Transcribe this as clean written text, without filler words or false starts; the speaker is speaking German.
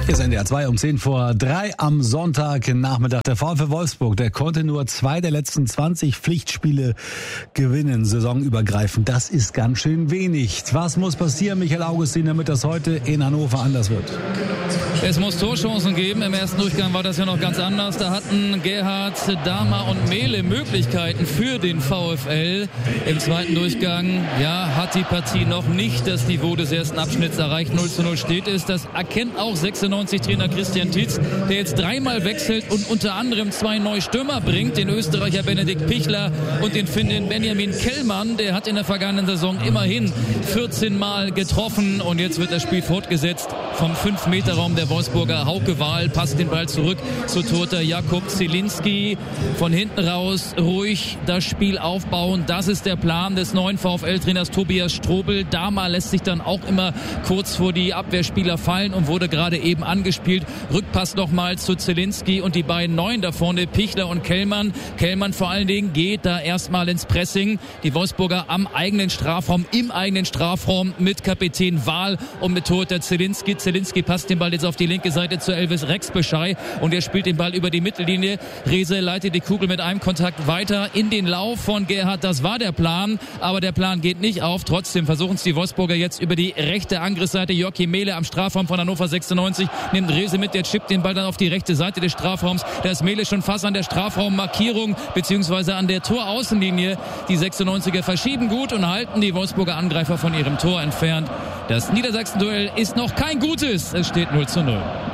Hier ist NDR 2 um 10:10 am Sonntagnachmittag. Der VfL Wolfsburg, der konnte nur 2 der letzten 20 Pflichtspiele gewinnen, saisonübergreifend. Das ist ganz schön wenig. Was muss passieren, Michael Augustin, damit das heute in Hannover anders wird? Es muss Torchancen geben. Im ersten Durchgang war das ja noch ganz anders. Da hatten Gerhard, Dahmer und Mehle Möglichkeiten für den VfL. Im zweiten Durchgang, hat die Partie noch nicht das Niveau des ersten Abschnitts erreicht. 0:0 steht es. Das erkennt auch 96-Trainer Christian Tietz, der jetzt 3-mal wechselt und unter anderem 2 neue Stürmer bringt. Den Österreicher Benedikt Pichler und den Finnen Benjamin Kellmann. Der hat in der vergangenen Saison immerhin 14 Mal getroffen. Und jetzt wird das Spiel fortgesetzt vom 5-Meter-Raum. Der Wolfsburger Hauke Wahl passt den Ball zurück zu Torhüter Jakub Zielinski. Von hinten raus ruhig das Spiel aufbauen. Das ist der Plan des neuen VfL-Trainers Tobias Strobel. Dahmer lässt sich dann auch immer kurz vor die Abwehrspieler fallen und wurde gerade eben angespielt. Rückpass nochmal zu Zielinski und die beiden Neuen da vorne, Pichler und Kellmann. Kellmann vor allen Dingen geht da erstmal ins Pressing. Die Wolfsburger am eigenen Strafraum, im eigenen Strafraum mit Kapitän Wahl und mit Torhüter Zielinski. Zielinski passt den Ball jetzt auf die linke Seite zu Elvis Rexbeschei und er spielt den Ball über die Mittellinie. Rehse leitet die Kugel mit einem Kontakt weiter in den Lauf von Gerhard. Das war der Plan, aber der Plan geht nicht auf. Trotzdem versuchen es die Wolfsburger jetzt über die rechte Angriffsseite. Joachim Mehle am Strafraum von Hannover 96 nimmt Rehse mit, der chippt den Ball dann auf die rechte Seite des Strafraums. Da ist Mehle schon fast an der Strafraummarkierung beziehungsweise an der Toraußenlinie. Die 96er verschieben gut und halten die Wolfsburger Angreifer von ihrem Tor entfernt. Das Niedersachsen-Duell ist noch kein gutes. Es steht 0:0.